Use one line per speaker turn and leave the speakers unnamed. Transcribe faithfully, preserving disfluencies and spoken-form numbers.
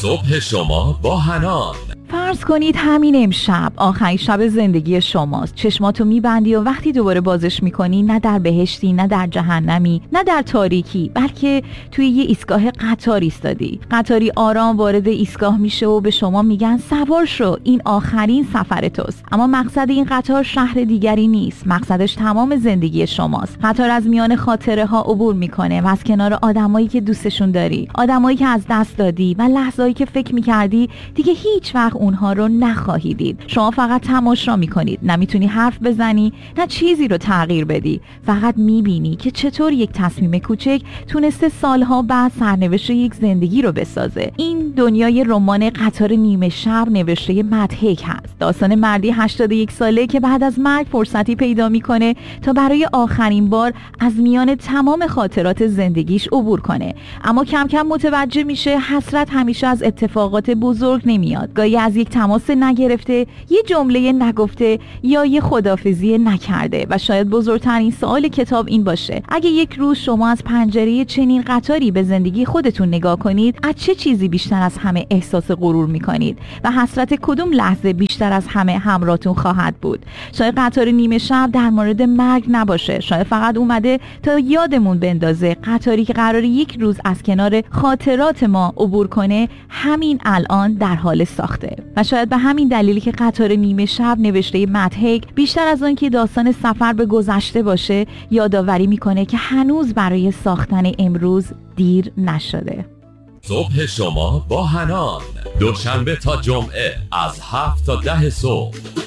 صبح شما با حنان.
فرض کنید همین امشب آخرین شب زندگی شماست. چشماتو میبندی و وقتی دوباره بازش میکنی نه در بهشتی، نه در جهنمی، نه در تاریکی، بلکه توی یه ایستگاه قطار ایستادی. قطاری آرام وارد ایستگاه میشه و به شما میگن سوار شو، این آخرین سفر توست. اما مقصد این قطار شهر دیگری نیست، مقصدش تمام زندگی شماست. قطار از میان خاطره ها عبور میکنه و از کنار آدمایی که دوستشون داری، آدمایی که از دست دادی و لحظه‌ای که فکر میکردی دیگه هیچ وقت اونها رو نخواهی دید. شما فقط تماشا میکنید، نمیتونی حرف بزنی، نه چیزی رو تغییر بدی. فقط میبینی که چطور یک تصمیم کوچک تونسته سالها بعد سرنوشت یک زندگی رو بسازه. این دنیای رمان قطار نیمه شب نوشته مت هیک هست. داستان مردی هشتاد و یک ساله که بعد از مرگ فرصتی پیدا میکنه تا برای آخرین بار از میان تمام خاطرات زندگیش عبور کنه. اما کم کم متوجه میشه حسرت همیشه از اتفاقات بزرگ نمیاد. گاهی از یک تماس نگرفته، یه جمله نگفته یا یه خدافزی نکرده. و شاید بزرگترین سوال کتاب این باشه: اگه یک روز شما از پنجره چنین قطاری به زندگی خودتون نگاه کنید، از چه چیزی بیشتر از همه احساس غرور میکنید و حسرت کدوم لحظه بیشتر از همه همراهتون خواهد بود؟ شاید قطار نیمه شب در مورد مرگ نباشه، شاید فقط اومده تا یادمون بندازه قطاری که قراره یک روز از کنار خاطرات ما عبور کنه همین الان در حال ساخته. و شاید به همین دلیلی که قطار نیمه شب نوشته مت هیک بیشتر از اون که داستان سفر به گذشته باشه، یادآوری میکنه که هنوز برای ساختن امروز دیر نشده.
صبح شما با حنان، دوشنبه تا جمعه از هفت تا ده صبح.